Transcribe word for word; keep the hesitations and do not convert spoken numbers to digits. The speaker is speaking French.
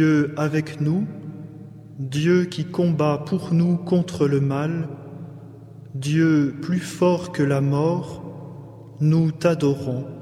Dieu avec nous, Dieu qui combat pour nous contre le mal, Dieu plus fort que la mort, nous t'adorons.